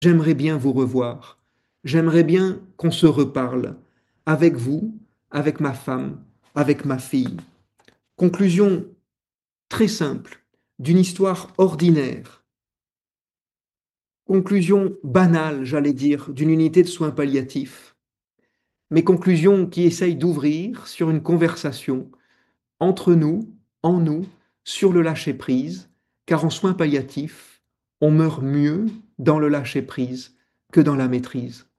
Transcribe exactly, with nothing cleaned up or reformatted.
J'aimerais bien vous revoir. J'aimerais bien qu'on se reparle, avec vous, avec ma femme, avec ma fille. Conclusion très simple d'une histoire ordinaire. Conclusion banale, j'allais dire, d'une unité de soins palliatifs. Mais conclusion qui essaye d'ouvrir sur une conversation entre nous, en nous, sur le lâcher-prise, car en soins palliatifs, on meurt mieux dans le lâcher-prise que dans la maîtrise.